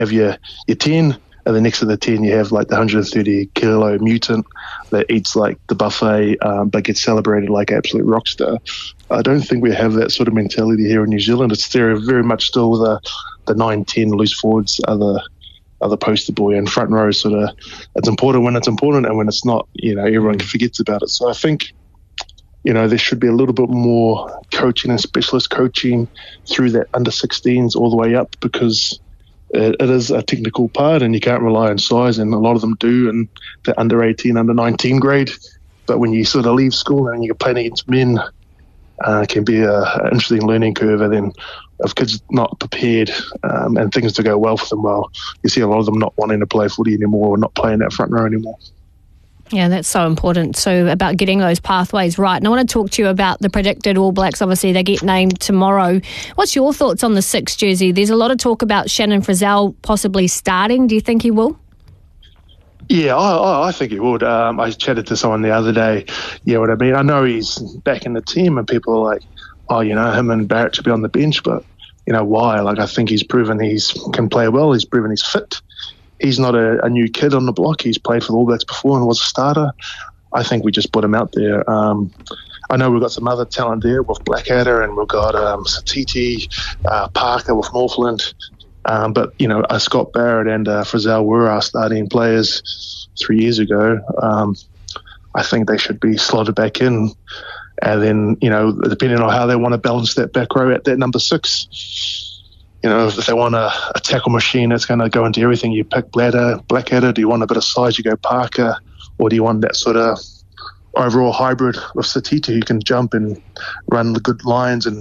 have your 10, and then next to the 10 you have like the 130 kilo mutant that eats like the buffet but gets celebrated like an absolute rock star. I don't think we have that sort of mentality here in New Zealand. It's there very much still the 9-10 loose forwards are the poster boy, and front row sort of, it's important when it's important, and when it's not, everyone forgets about it. So I think, there should be a little bit more coaching and specialist coaching through that under 16s all the way up, because it is a technical part and you can't rely on size, and a lot of them do in the under 18, under 19 grade. But when you sort of leave school and you're playing against men, it can be an interesting learning curve. And then if kids not prepared and things to go well for them, well, you see a lot of them not wanting to play footy anymore or not playing that front row anymore. Yeah, that's so important. So about getting those pathways right. And I want to talk to you about the predicted All Blacks. Obviously, they get named tomorrow. What's your thoughts on the 6 jersey? There's a lot of talk about Shannon Frizzell possibly starting. Do you think he will? Yeah, I think he would. I chatted to someone the other day. Yeah, what I mean, I know he's back in the team and people are like, him and Barrett should be on the bench, but why? Like, I think he's proven he can play well. He's proven he's fit. He's not a new kid on the block. He's played for the All Blacks before and was a starter. I think we just put him out there. I know we've got some other talent there with Blackadder, and we've got Satiti, Parker with Northland. But, Scott Barrett and Frizzell were our starting players 3 years ago. I think they should be slotted back in. And then, depending on how they want to balance that back row at that number 6, if they want a tackle machine that's going to go into everything, you pick Blackadder. Do you want a bit of size, you go Parker. Or do you want that sort of overall hybrid with Satita who can jump and run the good lines and